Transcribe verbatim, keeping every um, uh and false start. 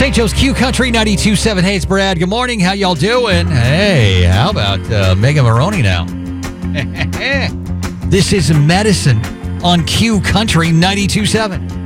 Saint Joe's Q Country ninety-two point seven. Hey, it's Brad. Good morning. How y'all doing? Hey, how about uh, Mega Maroney now? This is Medicine on Q Country ninety-two point seven.